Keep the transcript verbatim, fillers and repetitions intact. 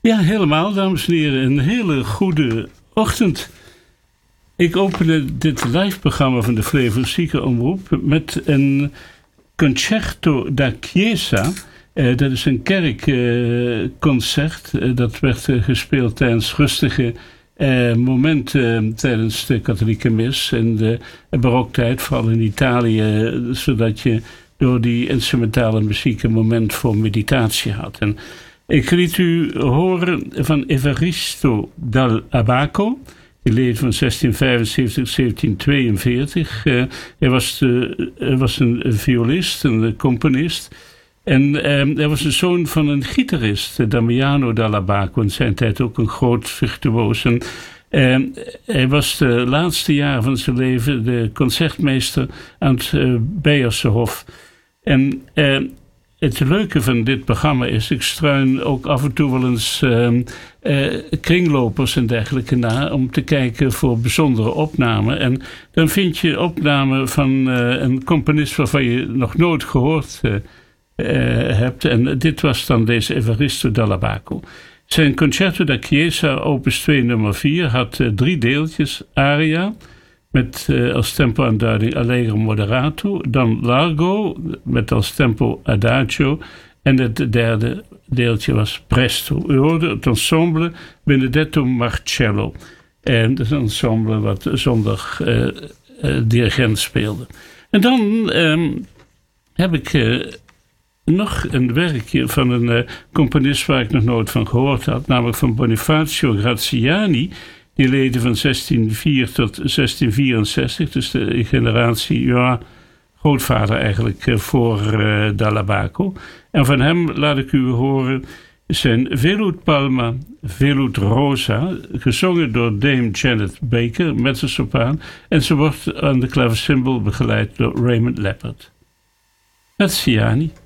Ja, helemaal, dames en heren. Een hele goede ochtend. Ik opende dit live-programma van de Flevo-Zieke Omroep met een Concerto da Chiesa. Uh, dat is een kerkconcert. Uh, uh, dat werd uh, gespeeld tijdens rustige uh, momenten uh, tijdens de katholieke mis in de baroktijd, vooral in Italië, uh, zodat je door die instrumentale muziek een moment voor meditatie had. En ik liet u horen van Evaristo dal Abaco. Die leefde van zestien vijfenzeventig tot zeventien tweeënveertig. Uh, hij, was de, hij was een violist, een componist. En uh, hij was de zoon van een gitarist, Damiano dal Abaco. In zijn tijd ook een groot virtuoos. En uh, hij was de laatste jaren van zijn leven de concertmeester aan het uh, Beierse Hof. En uh, het leuke van dit programma is, ik struin ook af en toe wel eens uh, uh, kringlopers en dergelijke na, om te kijken voor bijzondere opnamen. En dan vind je opnamen van uh, een componist waarvan je nog nooit gehoord uh, uh, hebt. En dit was dan deze Evaristo dal Abaco. Zijn Concerto da Chiesa, opus twee nummer vier, had uh, drie deeltjes. Aria, met uh, als tempo-aanduiding Allegro moderato. Dan Largo, met als tempo Adagio. En het derde deeltje was Presto. U hoorde het ensemble Benedetto Marcello. En dat is een ensemble wat zonder uh, uh, dirigent speelde. En dan um, heb ik uh, nog een werkje van een uh, componist waar ik nog nooit van gehoord had. Namelijk van Bonifacio Graziani. Die leefde van zestien nul vier tot zestien vierenzestig. Dus de generatie, ja, grootvader eigenlijk uh, voor uh, dal Abaco. En van hem laat ik u horen zijn Velut Palma, Velut Rosa, gezongen door Dame Janet Baker, mezzosopraan. En ze wordt aan de klaversymbol begeleid door Raymond Leppard. Graziani.